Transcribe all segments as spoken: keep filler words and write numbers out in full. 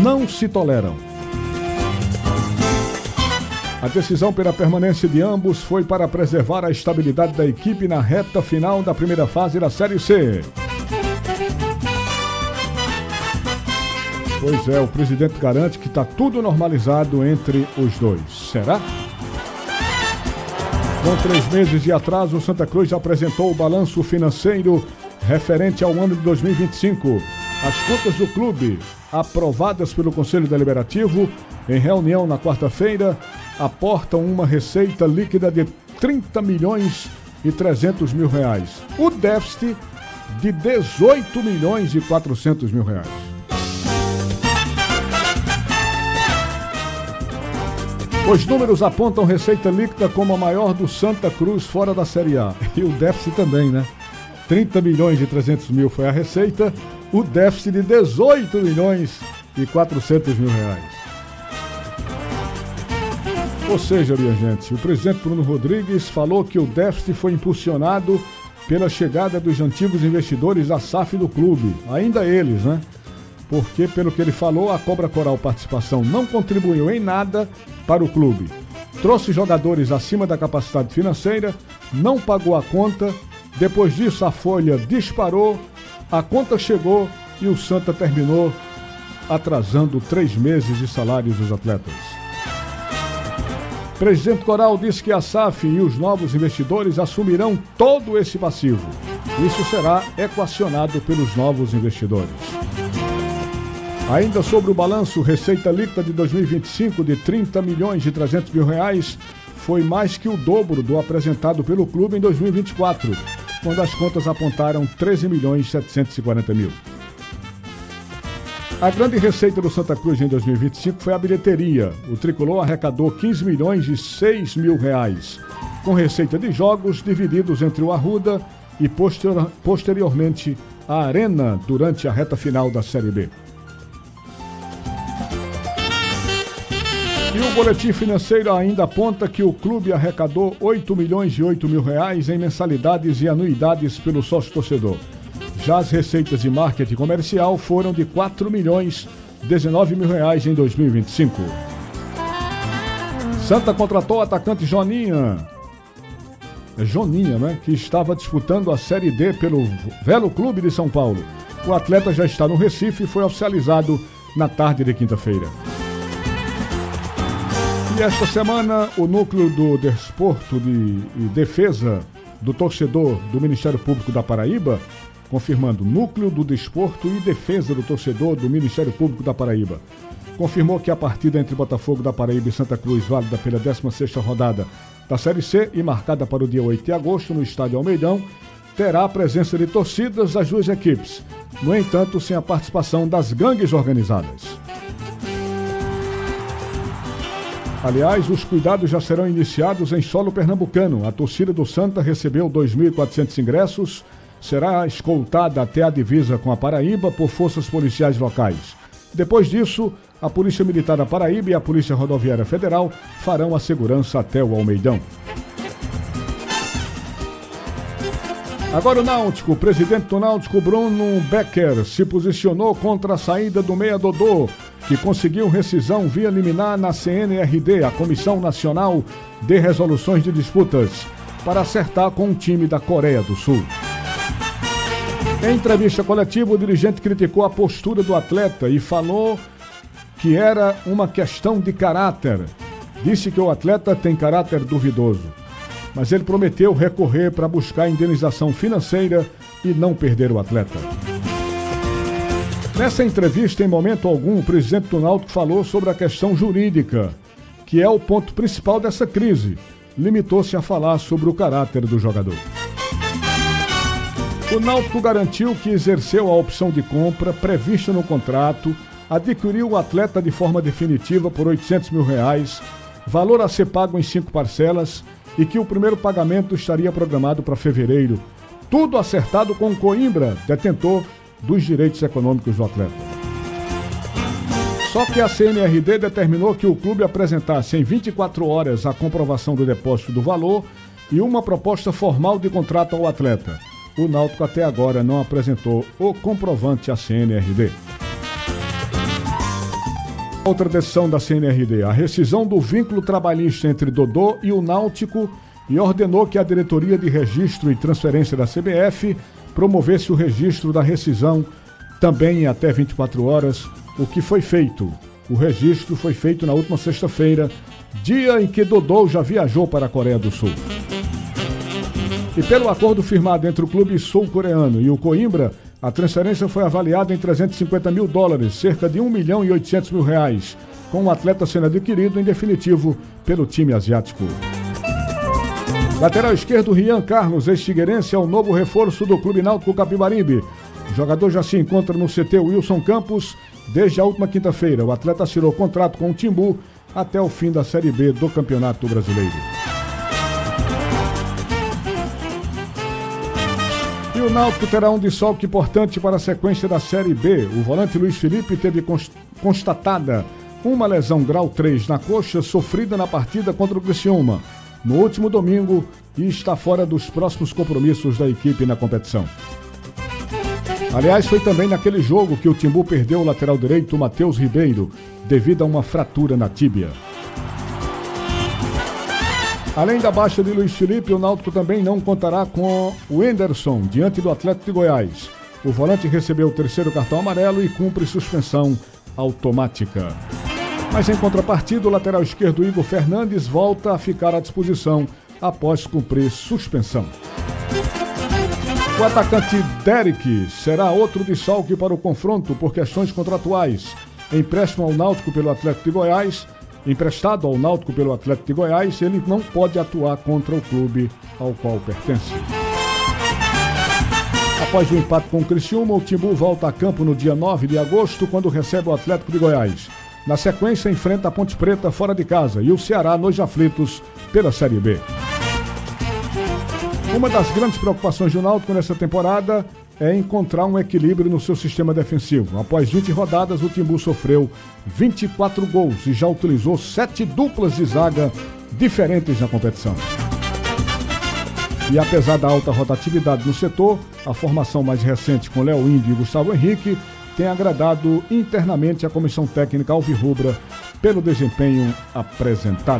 não se toleram. A decisão pela permanência de ambos foi para preservar a estabilidade da equipe na reta final da primeira fase da Série C. Pois é, o presidente garante que está tudo normalizado entre os dois. Será? Com três meses de atraso, o Santa Cruz apresentou o balanço financeiro referente ao ano de dois mil e vinte e cinco. As contas do clube, aprovadas pelo Conselho Deliberativo, em reunião na quarta-feira, aportam uma receita líquida de trinta milhões e trezentos mil reais. O déficit de dezoito milhões e quatrocentos mil reais. Os números apontam receita líquida como a maior do Santa Cruz fora da Série A. E o déficit também, né? trinta milhões e trezentos mil foi a receita, o déficit de dezoito milhões e quatrocentos mil reais. Ou seja, minha gente, o presidente Bruno Rodrigues falou que o déficit foi impulsionado pela chegada dos antigos investidores da S A F do clube, ainda eles, né? Porque, pelo que ele falou, a Cobra Coral Participação não contribuiu em nada para o clube. Trouxe jogadores acima da capacidade financeira, não pagou a conta, depois disso a folha disparou, a conta chegou e o Santa terminou atrasando três meses de salários dos atletas. O presidente Coral disse que a S A F e os novos investidores assumirão todo esse passivo. Isso será equacionado pelos novos investidores. Ainda sobre o balanço, receita líquida de dois mil e vinte e cinco de trinta milhões e trezentos mil reais foi mais que o dobro do apresentado pelo clube em dois mil e vinte e quatro, quando as contas apontaram treze milhões e setecentos e quarenta mil. A grande receita do Santa Cruz em dois mil e vinte e cinco foi a bilheteria. O tricolor arrecadou quinze milhões e seis mil reais, com receita de jogos divididos entre o Arruda e posterior, posteriormente a Arena durante a reta final da Série B. E o boletim financeiro ainda aponta que o clube arrecadou oito milhões e oito mil reais em mensalidades e anuidades pelo sócio-torcedor. Já as receitas de marketing comercial foram de quatro milhões e dezenove mil reais em dois mil e vinte e cinco. Santa contratou o atacante Joninha, é Joninha, né? Que estava disputando a Série D pelo Velo Clube de São Paulo. O atleta já está no Recife e foi oficializado na tarde de quinta-feira. E esta semana, o Núcleo do Desporto de, e Defesa do Torcedor do Ministério Público da Paraíba, confirmando, Núcleo do Desporto e Defesa do Torcedor do Ministério Público da Paraíba, confirmou que a partida entre Botafogo da Paraíba e Santa Cruz, válida pela décima sexta rodada da Série C e marcada para o dia oito de agosto no Estádio Almeidão, terá a presença de torcidas das duas equipes, no entanto, sem a participação das gangues organizadas. Aliás, os cuidados já serão iniciados em solo pernambucano. A torcida do Santa recebeu dois mil e quatrocentos ingressos, será escoltada até a divisa com a Paraíba por forças policiais locais. Depois disso, a Polícia Militar da Paraíba e a Polícia Rodoviária Federal farão a segurança até o Almeidão. Agora o Náutico, o presidente do Náutico, Bruno Becker, se posicionou contra a saída do Meia Dodô, que conseguiu rescisão via liminar na C N R D, a Comissão Nacional de Resoluções de Disputas, para acertar com o time da Coreia do Sul. Em entrevista coletiva, o dirigente criticou a postura do atleta e falou que era uma questão de caráter. Disse que o atleta tem caráter duvidoso, mas ele prometeu recorrer para buscar indenização financeira e não perder o atleta. Nessa entrevista, em momento algum, o presidente do Náutico falou sobre a questão jurídica, que é o ponto principal dessa crise. Limitou-se a falar sobre o caráter do jogador. O Náutico garantiu que exerceu a opção de compra prevista no contrato, adquiriu o atleta de forma definitiva por oitocentos mil reais, valor a ser pago em cinco parcelas, e que o primeiro pagamento estaria programado para fevereiro. Tudo acertado com Coimbra, detentor dos direitos econômicos do atleta. Só que a C N R D determinou que o clube apresentasse em vinte e quatro horas a comprovação do depósito do valor e uma proposta formal de contrato ao atleta. O Náutico até agora não apresentou o comprovante à C N R D. Outra decisão da C N R D, a rescisão do vínculo trabalhista entre Dodô e o Náutico, e ordenou que a diretoria de registro e transferência da C B F promovesse o registro da rescisão também em até vinte e quatro horas, o que foi feito. O registro foi feito na última sexta-feira, dia em que Dodô já viajou para a Coreia do Sul. E pelo acordo firmado entre o clube sul-coreano e o Coimbra, a transferência foi avaliada em trezentos e cinquenta mil dólares, cerca de um milhão e oitocentos mil reais, com o atleta sendo adquirido em definitivo pelo time asiático. Lateral esquerdo, Rian Carlos, ex-figueirense, é o novo reforço do Clube Náutico Capibaribe. O jogador já se encontra no C T Wilson Campos desde a última quinta-feira. O atleta assinou contrato com o Timbu até o fim da Série B do Campeonato Brasileiro. E o Náutico terá um desfalque importante para a sequência da Série B. O volante Luiz Felipe teve constatada uma lesão grau três na coxa sofrida na partida contra o Criciúma no último domingo e está fora dos próximos compromissos da equipe na competição. Aliás, foi também naquele jogo que o Timbu perdeu o lateral direito Matheus Ribeiro devido a uma fratura na tíbia. Além da baixa de Luiz Felipe, o Náutico também não contará com o Henderson diante do Atlético de Goiás. O volante recebeu o terceiro cartão amarelo e cumpre suspensão automática. Mas em contrapartida, o lateral esquerdo Igor Fernandes volta a ficar à disposição após cumprir suspensão. O atacante Derek será outro desfalque para o confronto por questões contratuais. Empréstimo ao Náutico pelo Atlético de Goiás, emprestado ao Náutico pelo Atlético de Goiás, ele não pode atuar contra o clube ao qual pertence. Após o empate com o Criciúma, o Timbu volta a campo no dia nove de agosto, quando recebe o Atlético de Goiás. Na sequência, enfrenta a Ponte Preta fora de casa e o Ceará nos aflitos pela Série B. Uma das grandes preocupações do Náutico nessa temporada é encontrar um equilíbrio no seu sistema defensivo. Após vinte rodadas, o Timbu sofreu vinte e quatro gols e já utilizou sete duplas de zaga diferentes na competição. E apesar da alta rotatividade no setor, a formação mais recente com Léo Índio e Gustavo Henrique tem agradado internamente a comissão técnica alvirrubra pelo desempenho apresentado.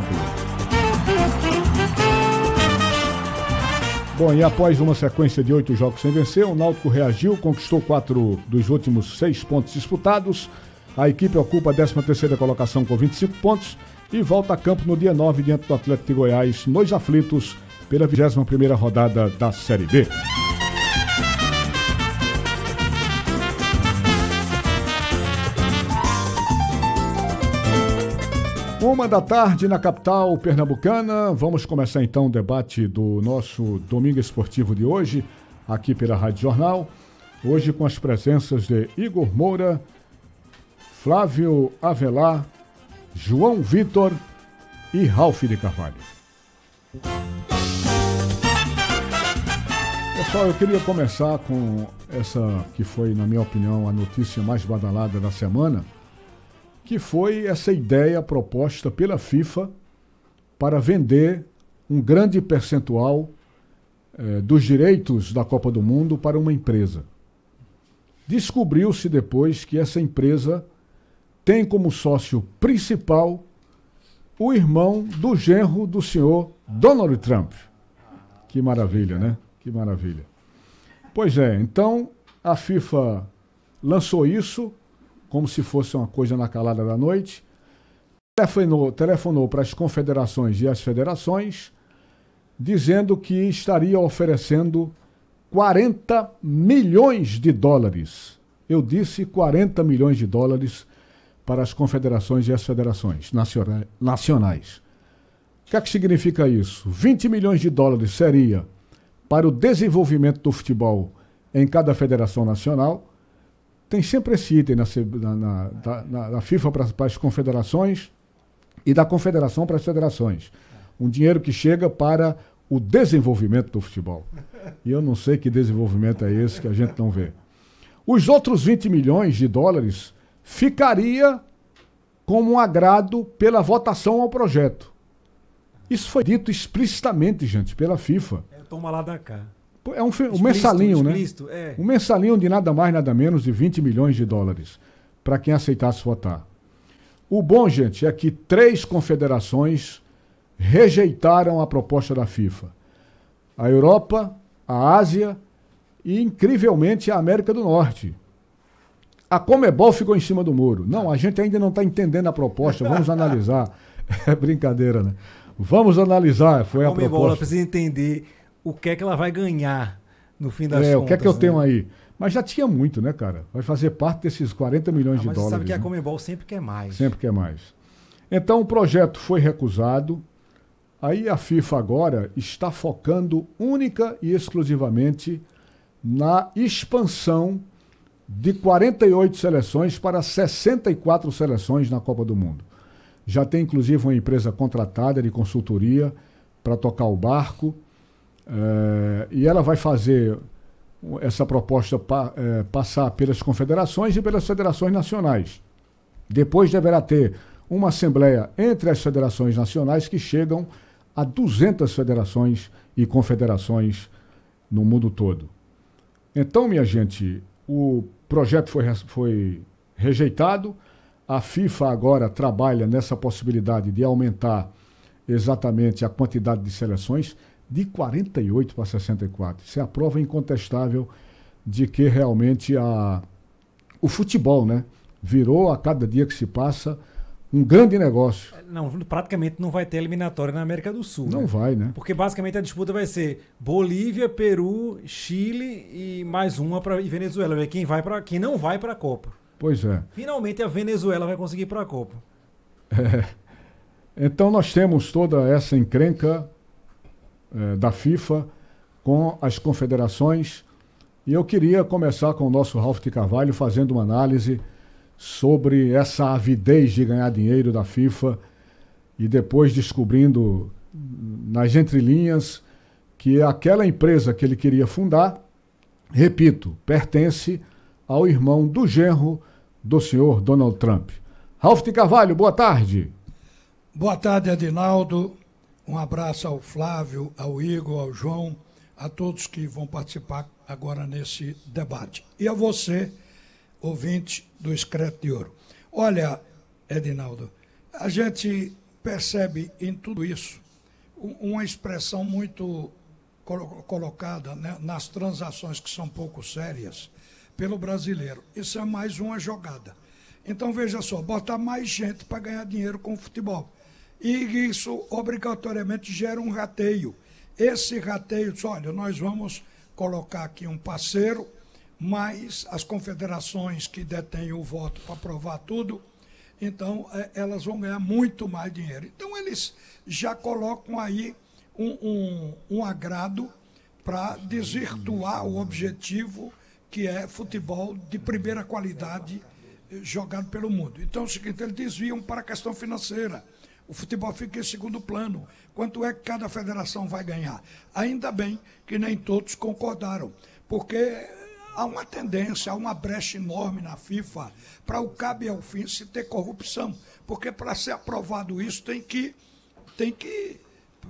Bom, e após uma sequência de oito jogos sem vencer, o Náutico reagiu, conquistou quatro dos últimos seis pontos disputados. A equipe ocupa a décima terceira colocação com vinte e cinco pontos e volta a campo no dia nove diante do Atlético de Goiás, nos aflitos, pela vigésima primeira rodada da Série B. Uma da tarde na capital pernambucana. Vamos começar então o debate do nosso Domingo Esportivo de hoje, aqui pela Rádio Jornal. Hoje com as presenças de Igor Moura, Flávio Avelar, João Vitor e Ralf de Carvalho. Pessoal, eu queria começar com essa que foi, na minha opinião, a notícia mais badalada da semana, que foi essa ideia proposta pela FIFA para vender um grande percentual eh, dos direitos da Copa do Mundo para uma empresa. Descobriu-se depois que essa empresa tem como sócio principal o irmão do genro do senhor Donald Trump. Que maravilha, né? Que maravilha. Pois é, então a FIFA lançou isso como se fosse uma coisa na calada da noite, telefonou, telefonou para as confederações e as federações, dizendo que estaria oferecendo quarenta milhões de dólares. Eu disse quarenta milhões de dólares para as confederações e as federações nacionais. O que é que significa isso? vinte milhões de dólares seria para o desenvolvimento do futebol em cada federação nacional. Tem sempre esse item na, na, na, na FIFA para, para as confederações e da confederação para as federações. Um dinheiro que chega para o desenvolvimento do futebol. E eu não sei que desenvolvimento é esse que a gente não vê. Os outros vinte milhões de dólares ficaria como um agrado pela votação ao projeto. Isso foi dito explicitamente, gente, pela FIFA. É, toma lá da cá. É um, um mensalinho, né? É. Um mensalinho de nada mais, nada menos de vinte milhões de dólares para quem aceitasse votar. O bom, gente, é que três confederações rejeitaram a proposta da FIFA. A Europa, a Ásia e, incrivelmente, a América do Norte. A Conmebol ficou em cima do muro. Não, a gente ainda não está entendendo a proposta, vamos analisar. É brincadeira, né? Vamos analisar, foi a, a proposta. A Conmebol precisa entender o que é que ela vai ganhar no fim das é, contas. É, o que é que eu né? tenho aí? Mas já tinha muito, né, cara? Vai fazer parte desses quarenta milhões ah, de mas dólares. Mas sabe que né? a Conmebol sempre quer mais. Sempre quer mais. Então o projeto foi recusado. Aí a FIFA agora está focando única e exclusivamente na expansão de quarenta e oito seleções para sessenta e quatro seleções na Copa do Mundo. Já tem inclusive uma empresa contratada de consultoria para tocar o barco. É, e ela vai fazer essa proposta pa, é, passar pelas confederações e pelas federações nacionais. Depois deverá ter uma assembleia entre as federações nacionais que chegam a duzentas federações e confederações no mundo todo. Então, minha gente, o projeto foi, foi rejeitado. A FIFA agora trabalha nessa possibilidade de aumentar exatamente a quantidade de seleções de quarenta e oito para sessenta e quatro. Isso é a prova incontestável de que realmente a, o futebol, né, virou a cada dia que se passa um grande negócio. Não, praticamente não vai ter eliminatória na América do Sul. Não né? vai, né? Porque basicamente a disputa vai ser Bolívia, Peru, Chile e mais uma para Venezuela. Ver quem vai para quem não vai para a Copa. Pois é. Finalmente a Venezuela vai conseguir ir para a Copa. É. Então nós temos toda essa encrenca é, da FIFA com as confederações. E eu queria começar com o nosso Ralf de Carvalho fazendo uma análise sobre essa avidez de ganhar dinheiro da FIFA e depois descobrindo nas entrelinhas que aquela empresa que ele queria fundar, repito, pertence ao irmão do genro do senhor Donald Trump. Ralf de Carvalho, boa tarde. Boa tarde, Edinaldo. Um abraço ao Flávio, ao Igor, ao João, a todos que vão participar agora nesse debate. E a você, ouvinte do Excreto de Ouro. Olha, Edinaldo, a gente percebe em tudo isso uma expressão muito colo- colocada, né, nas transações que são pouco sérias pelo brasileiro. Isso é mais uma jogada. Então, veja só, botar mais gente para ganhar dinheiro com o futebol. E isso, obrigatoriamente, gera um rateio. Esse rateio diz, olha, nós vamos colocar aqui um parceiro, mas as confederações que detêm o voto para aprovar tudo, então é, elas vão ganhar muito mais dinheiro. Então eles já colocam aí um, um, um agrado para desvirtuar o objetivo que é futebol de primeira qualidade jogado pelo mundo. Então é o seguinte, eles desviam para a questão financeira. O futebol fica em segundo plano. Quanto é que cada federação vai ganhar? Ainda bem que nem todos concordaram, porque há uma tendência, há uma brecha enorme na FIFA para o cabo e ao fim se ter corrupção. Porque para ser aprovado isso tem que, tem que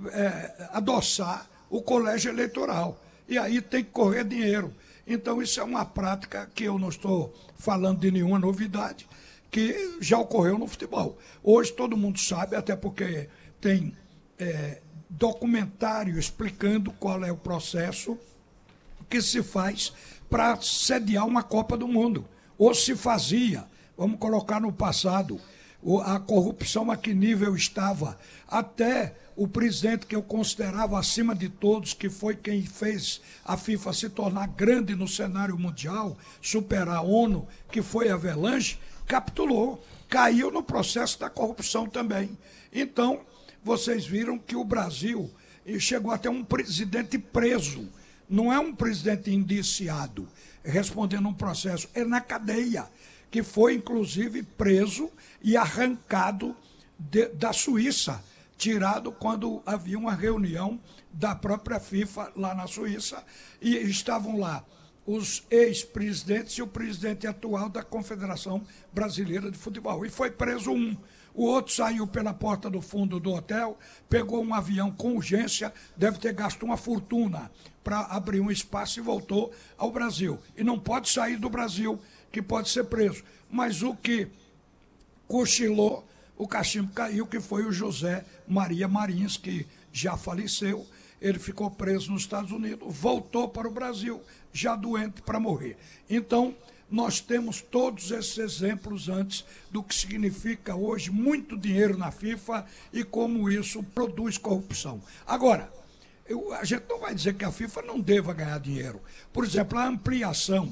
é, adoçar o colégio eleitoral. E aí tem que correr dinheiro. Então isso é uma prática que eu não estou falando de nenhuma novidade, que já ocorreu no futebol. Hoje todo mundo sabe, até porque tem é, documentário explicando qual é o processo que se faz para sediar uma Copa do Mundo. Ou se fazia, vamos colocar no passado, a corrupção a que nível estava. Até o presidente que eu considerava acima de todos, que foi quem fez a FIFA se tornar grande no cenário mundial, superar a ONU, que foi a Avelange, capitulou, caiu no processo da corrupção também. Então, vocês viram que o Brasil chegou até um presidente preso. Não é um presidente indiciado, respondendo um processo, é na cadeia, que foi, inclusive, preso e arrancado de, da Suíça, tirado quando havia uma reunião da própria FIFA lá na Suíça, e estavam lá os ex-presidentes e o presidente atual da Confederação Brasileira de Futebol. E foi preso um. O outro saiu pela porta do fundo do hotel, pegou um avião com urgência, deve ter gasto uma fortuna para abrir um espaço e voltou ao Brasil. E não pode sair do Brasil, que pode ser preso. Mas o que cochilou o cachimbo caiu, que foi o José Maria Marins, que já faleceu. Ele ficou preso nos Estados Unidos, voltou para o Brasil, já doente para morrer. Então, nós temos todos esses exemplos antes do que significa hoje muito dinheiro na FIFA e como isso produz corrupção. Agora, eu, a gente não vai dizer que a FIFA não deva ganhar dinheiro. Por exemplo, a ampliação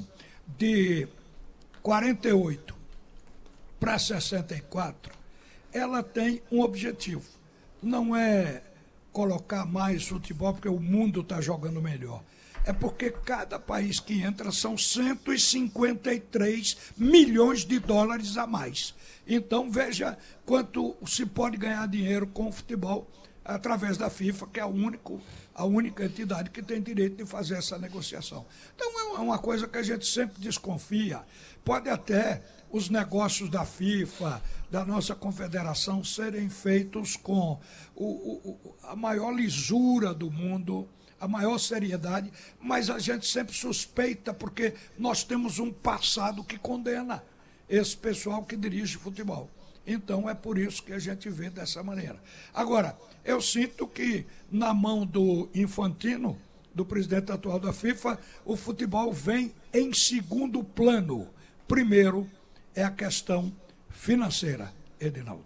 de quarenta e oito para sessenta e quatro, ela tem um objetivo. Não é colocar mais futebol porque o mundo está jogando melhor. É porque cada país que entra são cento e cinquenta e três milhões de dólares a mais. Então, veja quanto se pode ganhar dinheiro com o futebol através da FIFA, que é a, único, a única entidade que tem direito de fazer essa negociação. Então, é uma coisa que a gente sempre desconfia. Pode até os negócios da FIFA, da nossa confederação, serem feitos com o, o, a maior lisura do mundo, a maior seriedade, mas a gente sempre suspeita porque nós temos um passado que condena esse pessoal que dirige futebol. Então é por isso que a gente vê dessa maneira. Agora, eu sinto que na mão do Infantino, do presidente atual da FIFA, o futebol vem em segundo plano. Primeiro é a questão financeira, Edinaldo.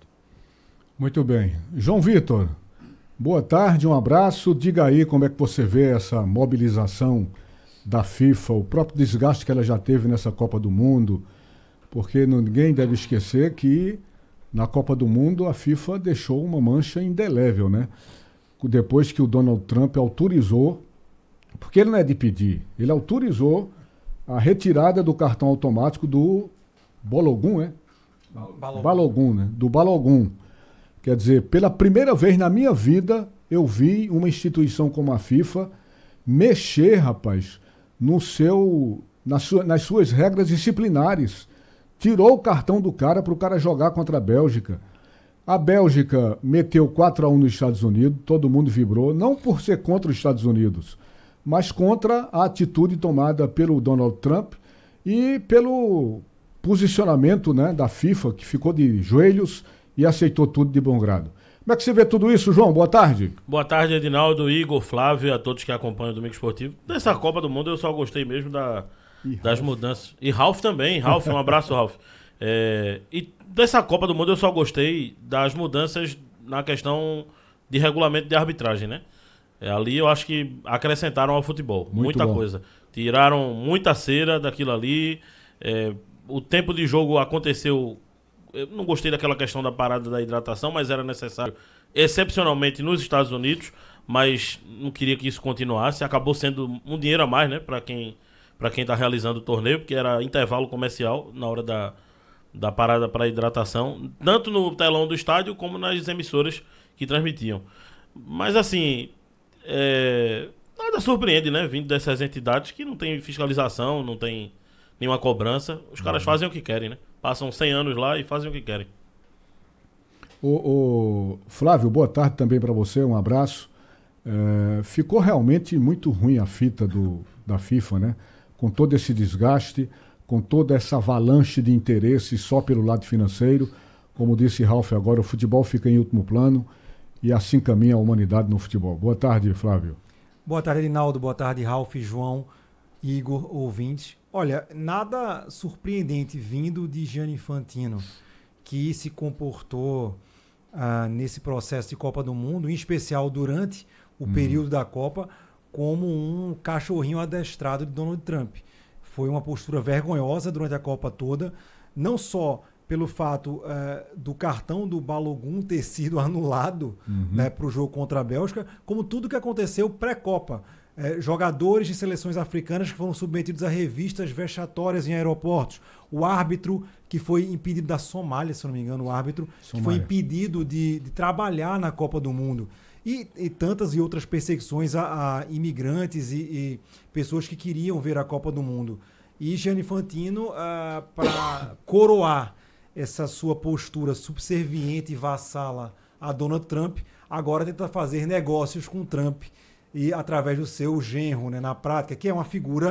Muito bem. João Vitor, boa tarde, um abraço. Diga aí como é que você vê essa mobilização da FIFA, o próprio desgaste que ela já teve nessa Copa do Mundo, porque ninguém deve esquecer que na Copa do Mundo a FIFA deixou uma mancha indelével, né? Depois que o Donald Trump autorizou, porque ele não é de pedir, ele autorizou a retirada do cartão automático do Balogun, é? Balogun. Balogun, né? Do Balogun. Quer dizer, pela primeira vez na minha vida, eu vi uma instituição como a FIFA mexer, rapaz, no seu, na sua, nas suas regras disciplinares. Tirou o cartão do cara para o cara jogar contra a Bélgica. A Bélgica meteu quatro a um nos Estados Unidos, todo mundo vibrou, não por ser contra os Estados Unidos, mas contra a atitude tomada pelo Donald Trump e pelo posicionamento, né, da FIFA, que ficou de joelhos e aceitou tudo de bom grado. Como é que você vê tudo isso, João? Boa tarde. Boa tarde, Edinaldo, Igor, Flávio e a todos que acompanham o Domingo Esportivo. Dessa Copa do Mundo eu só gostei mesmo da, das mudanças. E Ralf também. Ralf, um abraço, Ralf. É, e dessa Copa do Mundo eu só gostei das mudanças na questão de regulamento de arbitragem, né? É, ali eu acho que acrescentaram ao futebol. Muito muita bom. coisa. Tiraram muita cera daquilo ali. É, o tempo de jogo aconteceu... Eu não gostei daquela questão da parada da hidratação, mas era necessário excepcionalmente nos Estados Unidos, mas não queria que isso continuasse. Acabou sendo um dinheiro a mais, né, para quem para quem está realizando o torneio, porque era intervalo comercial na hora da, da parada para hidratação, tanto no telão do estádio como nas emissoras que transmitiam. Mas assim, é, nada surpreende, né, vindo dessas entidades que não tem fiscalização, não tem nenhuma cobrança. Os caras fazem o que querem, né? Passam cem anos lá e fazem o que querem. O, o Flávio, boa tarde também para você, um abraço. É, ficou realmente muito ruim a fita do, da FIFA, né? Com todo esse desgaste, com toda essa avalanche de interesse só pelo lado financeiro. Como disse Ralf agora, o futebol fica em último plano e assim caminha a humanidade no futebol. Boa tarde, Flávio. Boa tarde, Edinaldo. Boa tarde, Ralf, João, Igor, ouvintes. Olha, nada surpreendente vindo de Gianni Infantino, que se comportou ah, nesse processo de Copa do Mundo, em especial durante o hum. período da Copa, como um cachorrinho adestrado de Donald Trump. Foi uma postura vergonhosa durante a Copa toda, não só pelo fato uh, do cartão do Balogun ter sido anulado uhum. né, para o jogo contra a Bélgica, como tudo que aconteceu pré-Copa. É, jogadores de seleções africanas que foram submetidos a revistas vexatórias em aeroportos. O árbitro que foi impedido da Somália, se não me engano, o árbitro Somália. que foi impedido de, de trabalhar na Copa do Mundo. E, e tantas e outras perseguições a, a imigrantes e, e pessoas que queriam ver a Copa do Mundo. E Gianni Infantino, uh, para coroar essa sua postura subserviente e vassala a Donald Trump, agora tenta fazer negócios com Trump e através do seu genro, né, na prática, que é uma figura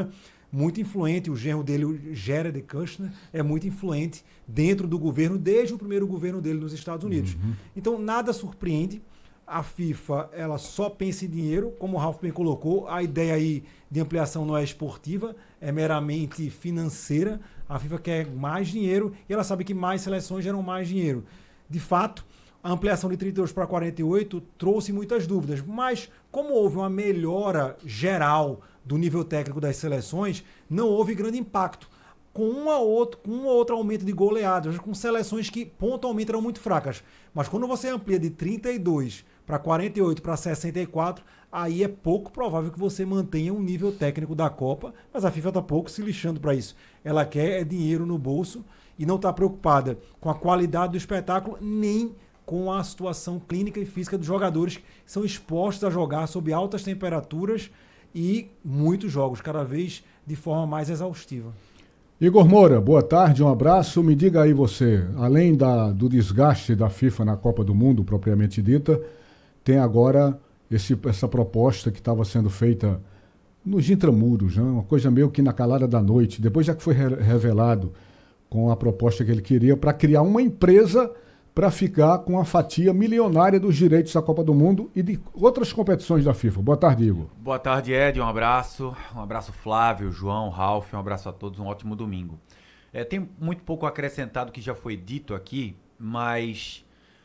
muito influente, o genro dele, o Jared Kushner, é muito influente dentro do governo, desde o primeiro governo dele nos Estados Unidos. Uhum. Então, nada surpreende. A FIFA, ela só pensa em dinheiro, como o Ralf bem colocou, a ideia aí de ampliação não é esportiva, é meramente financeira. A FIFA quer mais dinheiro e ela sabe que mais seleções geram mais dinheiro. De fato, a ampliação de trinta e dois para quarenta e oito trouxe muitas dúvidas, mas como houve uma melhora geral do nível técnico das seleções, não houve grande impacto. Com um ou outro, com um ou outro aumento de goleadas, com seleções que pontualmente eram muito fracas. Mas quando você amplia de trinta e dois para quarenta e oito para sessenta e quatro, aí é pouco provável que você mantenha um nível técnico da Copa, mas a FIFA está pouco se lixando para isso. Ela quer é dinheiro no bolso e não está preocupada com a qualidade do espetáculo, nem com a situação clínica e física dos jogadores que são expostos a jogar sob altas temperaturas e muitos jogos, cada vez de forma mais exaustiva. Igor Moura, boa tarde, um abraço. Me diga aí você, além da, do desgaste da FIFA na Copa do Mundo, propriamente dita, tem agora esse, essa proposta que estava sendo feita nos intramuros, né? Uma coisa meio que na calada da noite, depois já que foi re- revelado com a proposta que ele queria para criar uma empresa para ficar com a fatia milionária dos direitos da Copa do Mundo e de outras competições da FIFA. Boa tarde, Igor. Boa tarde, Ed. Um abraço. Um abraço, Flávio, João, Ralf. Um abraço a todos. Um ótimo domingo. É, tem muito pouco acrescentado que já foi dito aqui, mas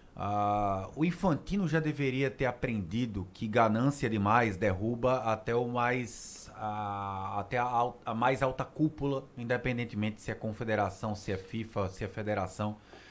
uh, o Infantino já deveria ter aprendido que ganância demais derruba até o mais uh, até a, a mais alta cúpula, independentemente se é confederação, se é FIFA, se é federação.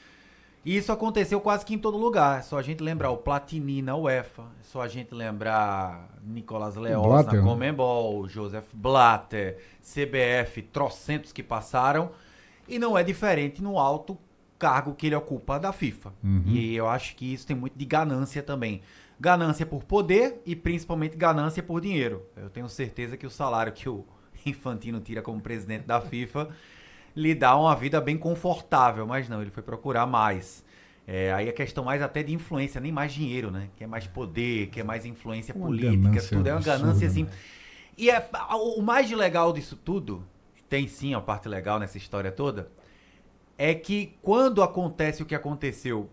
E isso aconteceu quase que em todo lugar. É só a gente lembrar o Platini na UEFA, é só a gente lembrar Nicolas Leoz na Conmebol, Joseph Blatter, C B F, trocentos que passaram. E não é diferente no alto cargo que ele ocupa da FIFA. Uhum. E eu acho que isso tem muito de ganância também. Ganância por poder e principalmente ganância por dinheiro. Eu tenho certeza que o salário que o Infantino tira como presidente da FIFA lhe dá uma vida bem confortável, mas não, ele foi procurar mais. É, aí a questão mais até de influência, nem mais dinheiro, né? Quer mais poder, quer mais influência uma política, tudo é uma ganância absurda, assim. Né? E é, o mais legal disso tudo, tem sim a parte legal nessa história toda, é que quando acontece o que aconteceu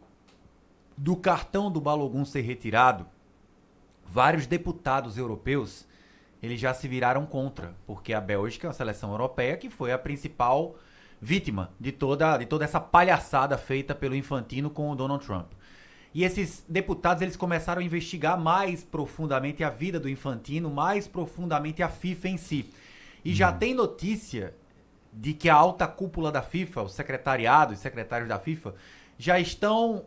do cartão do Balogun ser retirado, vários deputados europeus, eles já se viraram contra, porque a Bélgica é uma seleção europeia que foi a principal vítima de toda, de toda essa palhaçada feita pelo Infantino com o Donald Trump. E esses deputados, eles começaram a investigar mais profundamente a vida do Infantino, mais profundamente a FIFA em si. E uhum. já tem notícia de que a alta cúpula da FIFA, o secretariado e secretários da FIFA, já estão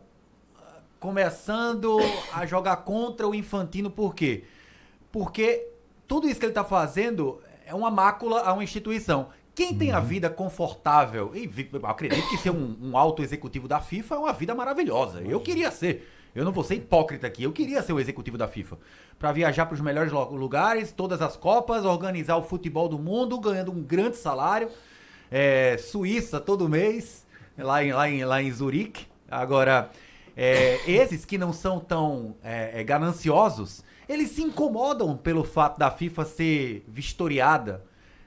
começando a jogar contra o Infantino. Por quê? Porque tudo isso que ele está fazendo é uma mácula a uma instituição. Quem tem a vida confortável, e acredito que ser um, um alto executivo da FIFA é uma vida maravilhosa. Eu queria ser, eu não vou ser hipócrita aqui, eu queria ser o executivo da FIFA. Para viajar para os melhores lugares, todas as Copas, organizar o futebol do mundo, ganhando um grande salário. É, Suíça todo mês, lá em, lá em, lá em Zurique. Agora, é, esses que não são tão é, gananciosos, eles se incomodam pelo fato da FIFA ser vistoriada,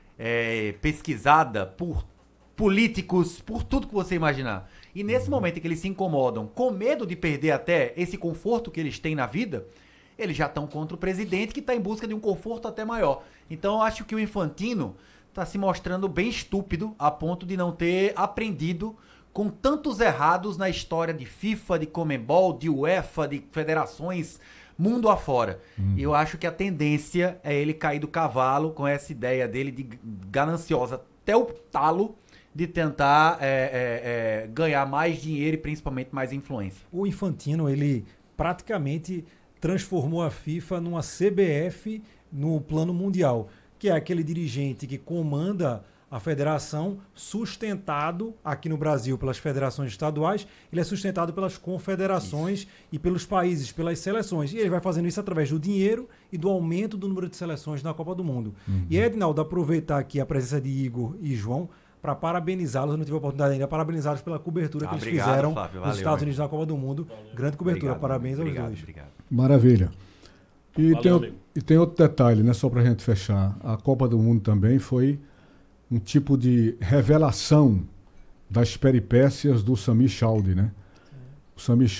É, pesquisada por políticos, por tudo que você imaginar. E nesse momento em que eles se incomodam, com medo de perder até esse conforto que eles têm na vida, eles já estão contra o presidente que está em busca de um conforto até maior. Então eu acho que o Infantino está se mostrando bem estúpido a ponto de não ter aprendido com tantos errados na história de FIFA, de Conmebol, de UEFA, de federações mundo afora. Hum. E eu acho que a tendência é ele cair do cavalo com essa ideia dele de gananciosa até o talo de tentar é, é, é, ganhar mais dinheiro e principalmente mais influência. O Infantino, ele praticamente transformou a FIFA numa C B F no plano mundial, que é aquele dirigente que comanda a federação, sustentado aqui no Brasil pelas federações estaduais, ele é sustentado pelas confederações isso. e pelos países, pelas seleções. E ele vai fazendo isso através do dinheiro e do aumento do número de seleções na Copa do Mundo. Uhum. E, Edinaldo, aproveitar aqui a presença de Igor e João para parabenizá-los, eu não tive a oportunidade ainda, parabenizá-los pela cobertura ah, que eles obrigado, fizeram Flávio, nos valeu, Estados Unidos na Copa do Mundo. Valeu. Grande cobertura, obrigado, parabéns aos obrigado, dois. Obrigado. Maravilha. E, valeu, tem, e tem outro detalhe, né, só para a gente fechar. A Copa do Mundo também foi um tipo de revelação das peripécias do Sami Chaldi, né? O Sami